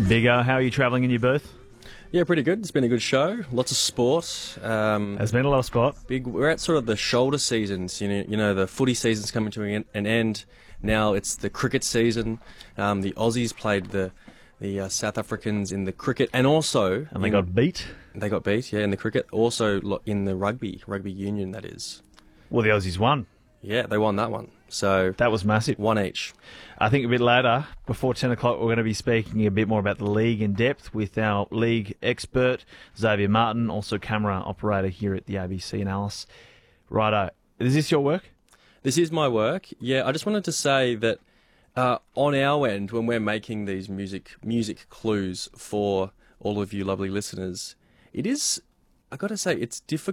Bigger, how are you travelling in your booth? Yeah, pretty good. It's been a good show. Lots of sport. There's been a lot of sport. We're at sort of the shoulder seasons. You know, the footy season's coming to an end. Now it's the cricket season. The Aussies played the South Africans in the cricket, and also They got beat. They got beat, yeah, in the cricket. Also in the rugby union, that is. Well, the Aussies won. Yeah, they won that one. So That was massive. one each. I think a bit later, before 10 o'clock, we're going to be speaking a bit more about the league in depth with our league expert, Xavier Martin, also camera operator here at the ABC in Alice. Righto. Is this your work? This is my work. Yeah, I just wanted to say that on our end, when we're making these music clues for all of you lovely listeners, it is, I got to say, it's difficult.